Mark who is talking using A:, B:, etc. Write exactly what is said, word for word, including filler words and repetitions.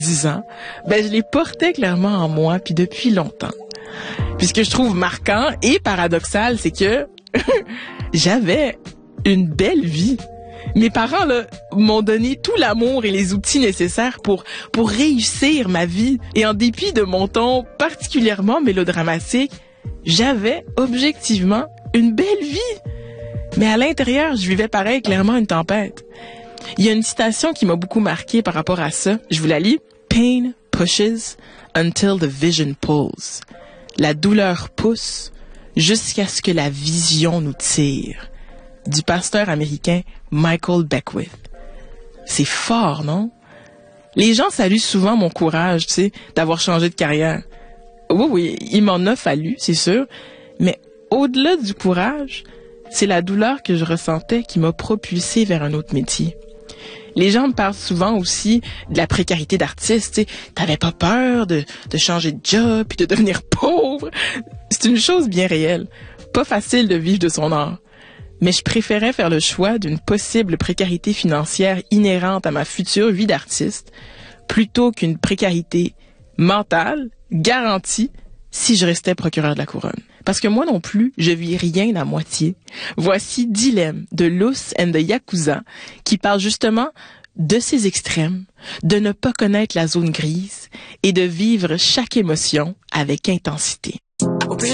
A: dix ans, ben je les portais clairement en moi, puis depuis longtemps. Puis ce que je trouve marquant et paradoxal, c'est que j'avais une belle vie. Mes parents là m'ont donné tout l'amour et les outils nécessaires pour pour réussir ma vie. Et en dépit de mon ton particulièrement mélodramatique, j'avais objectivement une belle vie. Mais à l'intérieur, je vivais pareil clairement une tempête. Il y a une citation qui m'a beaucoup marquée par rapport à ça. Je vous la lis. Pain pushes until the vision pulls. La douleur pousse jusqu'à ce que la vision nous tire. Du pasteur américain Michael Beckwith. C'est fort, non? Les gens saluent souvent mon courage, tu sais, d'avoir changé de carrière. Oui, oui, il m'en a fallu, c'est sûr. Mais au-delà du courage, c'est la douleur que je ressentais qui m'a propulsée vers un autre métier. Les gens me parlent souvent aussi de la précarité d'artiste. Tu sais, t'avais pas peur de, de changer de job puis de devenir pauvre. C'est une chose bien réelle. Pas facile de vivre de son art. Mais je préférais faire le choix d'une possible précarité financière inhérente à ma future vie d'artiste plutôt qu'une précarité mentale garantie si je restais procureur de la couronne. Parce que moi non plus, je vis rien à moitié. Voici Dilemme de Luce and the Yakuza qui parle justement de ces extrêmes, de ne pas connaître la zone grise et de vivre chaque émotion avec intensité.